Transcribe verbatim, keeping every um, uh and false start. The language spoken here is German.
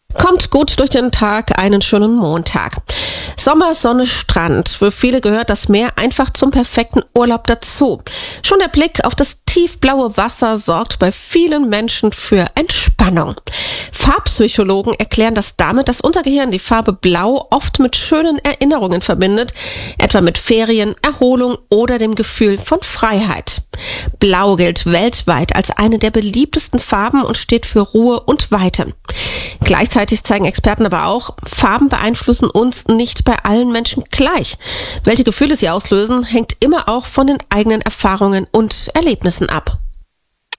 Kommt gut durch den Tag, einen schönen Montag. Sommer, Sonne, Strand. Für viele gehört das Meer einfach zum perfekten Urlaub dazu. Schon der Blick auf das tiefblaue Wasser sorgt bei vielen Menschen für Entspannung. Farbpsychologen erklären das damit, dass unser Gehirn die Farbe Blau oft mit schönen Erinnerungen verbindet, etwa mit Ferien, Erholung oder dem Gefühl von Freiheit. Blau gilt weltweit als eine der beliebtesten Farben und steht für Ruhe und Weite. Gleichzeitig zeigen Experten aber auch, Farben beeinflussen uns nicht bei allen Menschen gleich. Welche Gefühle sie auslösen, hängt immer auch von den eigenen Erfahrungen und Erlebnissen ab.